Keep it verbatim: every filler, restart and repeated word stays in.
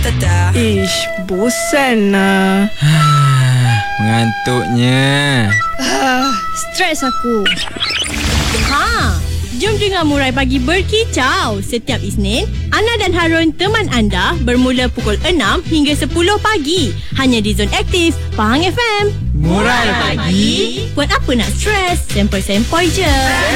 Ish, bosan lah. Mengantuknya. Ah, stres aku. Ha, jom dengar Murai Pagi berkicau setiap Isnin. Ana dan Harun teman anda bermula pukul enam hingga sepuluh pagi. Hanya di Zon Aktif, Pahang F M. Murai Pagi. Buat apa nak stres? Sempoi-sempoi je.